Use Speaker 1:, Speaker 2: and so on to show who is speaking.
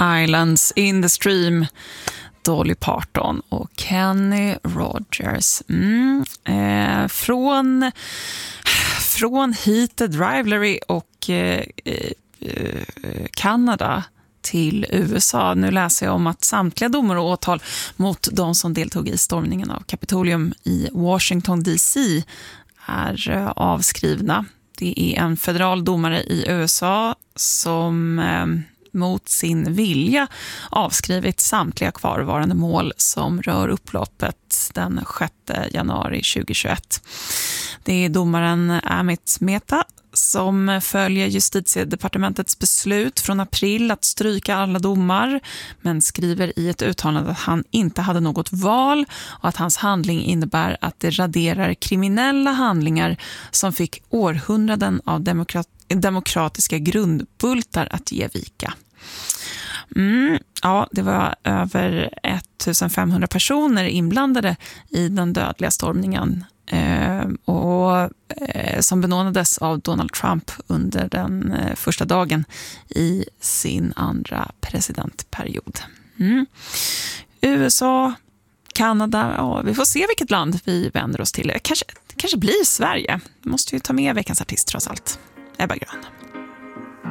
Speaker 1: Islands in the Stream, Dolly Parton och Kenny Rogers. Från Heated Rivalry och Kanada till USA. Nu läser jag om att samtliga domar och åtal mot de som deltog i stormningen av Kapitolium i Washington DC är avskrivna. Det är en federal domare i USA som mot sin vilja avskrivit samtliga kvarvarande mål som rör upploppet den 6 januari 2021. Det är domaren Amit Mehta som följer justitiedepartementets beslut från april att stryka alla domar, men skriver i ett uttalande att han inte hade något val och att hans handling innebär att det raderar kriminella handlingar som fick århundraden av demokratiska grundbultar att ge vika. Ja, det var över 1500 personer inblandade i den dödliga stormningen som benådades av Donald Trump under den första dagen i sin andra presidentperiod. USA, Kanada, ja, vi får se vilket land vi vänder oss till. Kanske blir Sverige. Vi måste ju ta med veckans artist trots allt. Ebba Grön.